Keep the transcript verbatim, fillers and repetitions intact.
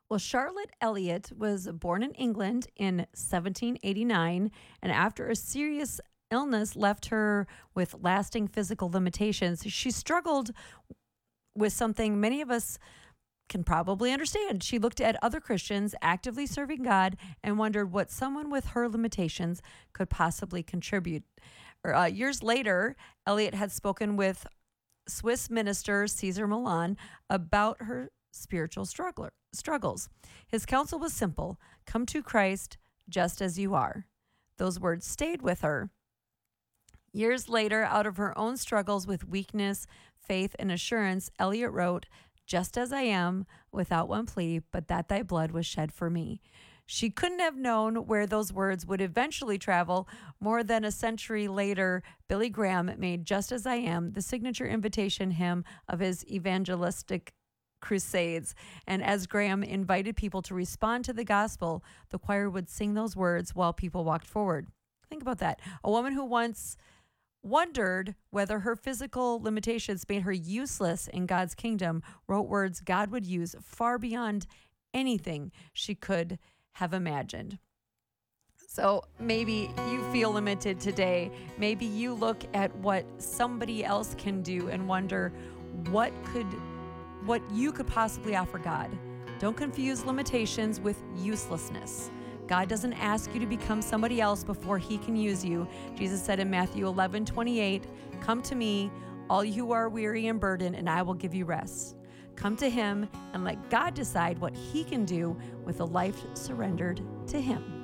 Well, Charlotte Elliott was born in England in seventeen eighty-nine, and after a serious illness left her with lasting physical limitations, she struggled with something many of us can probably understand. She looked at other Christians actively serving God and wondered what someone with her limitations could possibly contribute. Er, Uh, years later, Elliot had spoken with Swiss minister Caesar Milan about her spiritual struggler, struggles. His counsel was simple: come to Christ just as you are. Those words stayed with her. Years later, out of her own struggles with weakness, faith, and assurance, Eliot wrote, "Just as I am, without one plea, but that thy blood was shed for me." She couldn't have known where those words would eventually travel. More than a century later, Billy Graham made Just As I Am the signature invitation hymn of his evangelistic crusades. And as Graham invited people to respond to the gospel, the choir would sing those words while people walked forward. Think about that. A woman who once wondered whether her physical limitations made her useless in God's kingdom wrote words God would use far beyond anything she could have imagined. So maybe you feel limited today. Maybe you look at what somebody else can do and wonder what could what you could possibly offer God. Don't confuse limitations with uselessness. God doesn't ask you to become somebody else before he can use you. Jesus said in Matthew eleven twenty-eight, "Come to me, all you who are weary and burdened, and I will give you rest." Come to him and let God decide what he can do with a life surrendered to him.